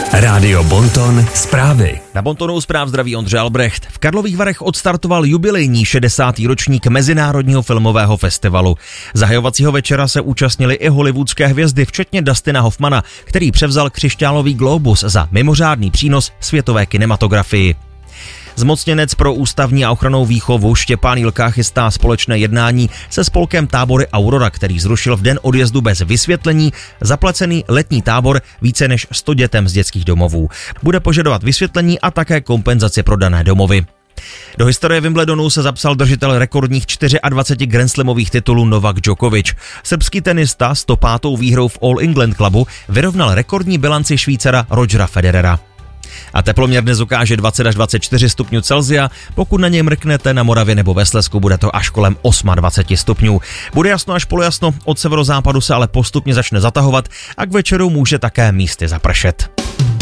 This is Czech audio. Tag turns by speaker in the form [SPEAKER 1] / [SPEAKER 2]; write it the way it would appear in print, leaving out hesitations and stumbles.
[SPEAKER 1] Rádio Bonton zprávy.
[SPEAKER 2] Na Bontonu zpráv zdraví Ondřej Albrecht. V Karlových Varech odstartoval jubilejní 60. ročník Mezinárodního filmového festivalu. Zahajovacího večera se účastnili i hollywoodské hvězdy, včetně Dustina Hoffmana, který převzal křišťálový glóbus za mimořádný přínos světové kinematografii. Zmocněnec pro ústavní a ochrannou výchovu Štěpán Jilka chystá společné jednání se spolkem Tábory Aurora, který zrušil v den odjezdu bez vysvětlení zaplacený letní tábor více než 100 dětem z dětských domovů. Bude požadovat vysvětlení a také kompenzaci pro dané domovy. Do historie Wimbledonu se zapsal držitel rekordních 24 grandslamových titulů Novak Djokovic. Srbský tenista s 105. výhrou v All England Clubu vyrovnal rekordní bilanci Švýcara Rogera Federera. A teploměr dnes ukáže 20 až 24 stupňů Celsia, pokud na něj mrknete na Moravě nebo ve Slezsku, bude to až kolem 28 stupňů. Bude jasno až polojasno, od severozápadu se ale postupně začne zatahovat a k večeru může také místy zapršet.